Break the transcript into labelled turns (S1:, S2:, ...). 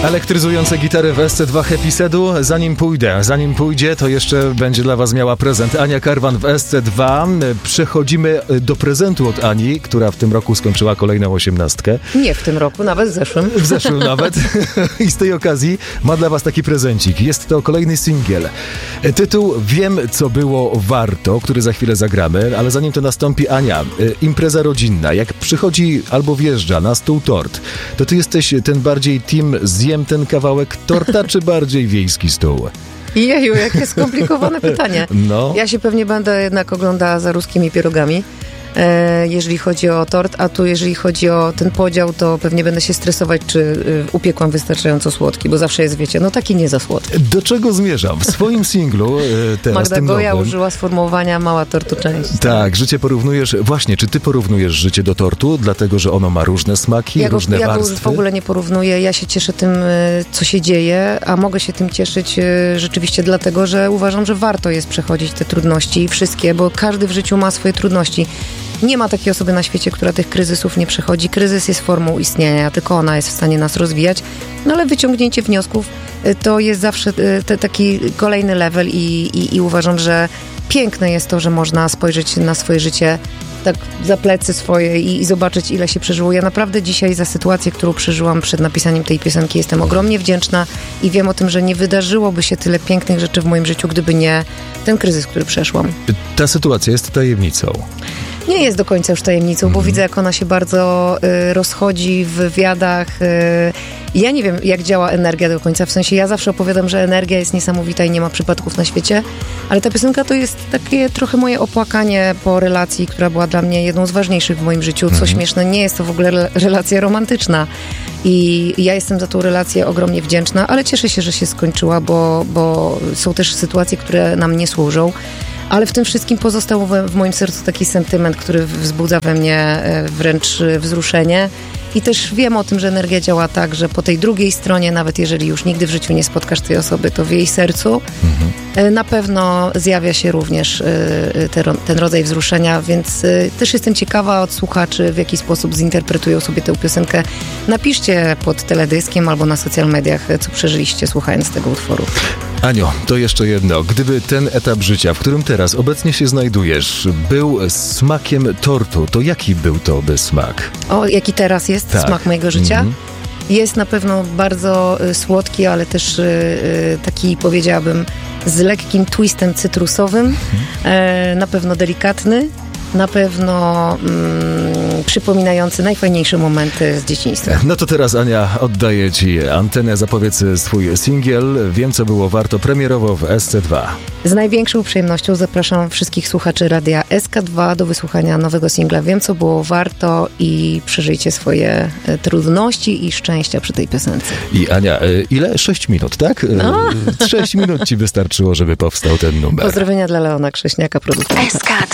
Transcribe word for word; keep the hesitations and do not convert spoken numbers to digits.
S1: Elektryzujące gitary w S C dwa Happy Sedu. Zanim pójdę, zanim pójdzie, to jeszcze będzie dla was miała prezent. Ania Karwan w S C dwa. Przechodzimy do prezentu od Ani, która w tym roku skończyła kolejną osiemnastkę.
S2: Nie w tym roku, nawet w zeszłym.
S1: W zeszłym nawet. I z tej okazji ma dla was taki prezencik. Jest to kolejny singiel. Tytuł Wiem, co było warto, który za chwilę zagramy, ale zanim to nastąpi, Ania, impreza rodzinna. Jak przychodzi albo wjeżdża na stół tort, to ty jesteś ten bardziej team zjem ten kawałek torta, czy bardziej wiejski stół?
S2: Jeju, jakie skomplikowane pytanie.
S1: No.
S2: Ja się pewnie będę jednak oglądała za ruskimi pierogami, e, jeżeli chodzi o tort, a tu jeżeli chodzi o ten podział, to pewnie będę się stresować, czy y, upiekłam wystarczająco słodki, bo zawsze jest, wiecie, no taki nie za słodki.
S1: Do czego zmierzam? W swoim singlu y, teraz
S2: Magda
S1: tym
S2: Goja
S1: nowym,
S2: użyła sformułowania mała tortu część.
S1: tak, życie porównujesz, właśnie, czy ty porównujesz życie do tortu, dlatego, że ono ma różne smaki,
S2: Ja go,
S1: różne
S2: ja go
S1: warstwy?
S2: już w ogóle nie porównuję. Ja się cieszę tym, y, co się dzieje, a mogę się tym cieszyć y, rzeczywiście dlatego, że uważam, że warto jest przechodzić te trudności, wszystkie, bo każdy w życiu ma swoje trudności. Nie ma takiej osoby na świecie, która tych kryzysów nie przechodzi. Kryzys jest formą istnienia, tylko ona jest w stanie nas rozwijać. No ale wyciągnięcie wniosków y, to jest zawsze y, te, taki kolejny level i, i, i uważam, że piękne jest to, że można spojrzeć na swoje życie tak za plecy swoje i, i zobaczyć, ile się przeżyło. Ja naprawdę dzisiaj za sytuację, którą przeżyłam przed napisaniem tej piosenki, jestem ogromnie wdzięczna i wiem o tym, że nie wydarzyłoby się tyle pięknych rzeczy w moim życiu, gdyby nie ten kryzys, który przeszłam.
S1: Ta sytuacja jest tajemnicą.
S2: Nie jest do końca już tajemnicą, bo
S1: Mhm.
S2: widzę, jak ona się bardzo y, rozchodzi w wywiadach. Y, ja nie wiem, jak działa energia do końca. W sensie ja zawsze opowiadam, że energia jest niesamowita i nie ma przypadków na świecie, ale ta piosenka to jest takie trochę moje opłakanie po relacji, która była dla mnie jedną z ważniejszych w moim życiu. Co
S1: Mhm.
S2: śmieszne, nie jest to w ogóle re- relacja romantyczna. I ja jestem za tą relację ogromnie wdzięczna, ale cieszę się, że się skończyła, bo, bo są też sytuacje, które nam nie służą. Ale w tym wszystkim pozostał w, w moim sercu taki sentyment, który wzbudza we mnie e, wręcz e, wzruszenie. I też wiem o tym, że energia działa tak, że po tej drugiej stronie, nawet jeżeli już nigdy w życiu nie spotkasz tej osoby, to w jej sercu
S1: Mhm.
S2: e, na pewno zjawia się również e, te, ten rodzaj wzruszenia, więc e, też jestem ciekawa od słuchaczy, w jaki sposób zinterpretują sobie tę piosenkę. Napiszcie pod teledyskiem albo na social mediach, e, co przeżyliście słuchając tego utworu.
S1: Anio, to jeszcze jedno. Gdyby ten etap życia, w którym teraz obecnie się znajdujesz, był smakiem tortu, to jaki był to by smak?
S2: O, jaki teraz jest
S1: Tak.
S2: smak mojego życia?
S1: Mhm.
S2: Jest na pewno bardzo y, słodki, ale też y, y, taki, powiedziałabym, z lekkim twistem cytrusowym. E, na pewno delikatny. Na pewno mm, przypominający najfajniejsze momenty z dzieciństwa.
S1: No to teraz, Ania, oddaję ci antenę. Zapowiedz swój singiel. Wiem, co było warto, premierowo w S C dwa.
S2: Z największą przyjemnością zapraszam wszystkich słuchaczy radia S K dwa do wysłuchania nowego singla Wiem, co było warto i przeżyjcie swoje e, trudności i szczęścia przy tej piosence.
S1: I Ania, y, ile? Sześć minut, tak?
S2: No.
S1: Y, Sześć minut ci wystarczyło, żeby powstał ten numer.
S2: Pozdrowienia dla Leona Krześniaka, producenta.
S3: S K